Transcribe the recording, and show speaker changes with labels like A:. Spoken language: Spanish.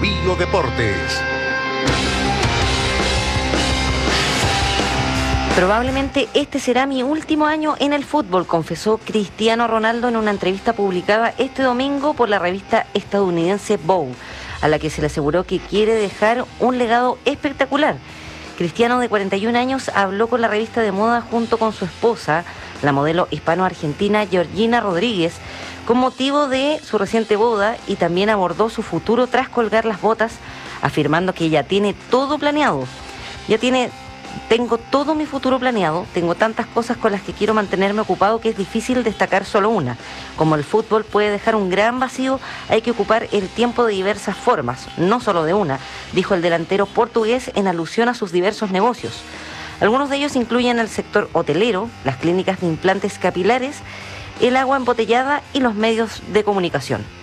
A: Bio Deportes.
B: Probablemente este será mi último año en el fútbol, confesó Cristiano Ronaldo en una entrevista publicada este domingo por la revista estadounidense Vogue, a la que se le aseguró que quiere dejar un legado espectacular. Cristiano, de 41 años, habló con la revista de moda junto con su esposa, la modelo hispano-argentina Georgina Rodríguez, con motivo de su reciente boda, y también abordó su futuro tras colgar las botas, afirmando que ella tiene todo planeado. Tengo todo mi futuro planeado, tengo tantas cosas con las que quiero mantenerme ocupado que es difícil destacar solo una. Como el fútbol puede dejar un gran vacío, hay que ocupar el tiempo de diversas formas, no solo de una, dijo el delantero portugués en alusión a sus diversos negocios. Algunos de ellos incluyen el sector hotelero, las clínicas de implantes capilares, el agua embotellada y los medios de comunicación.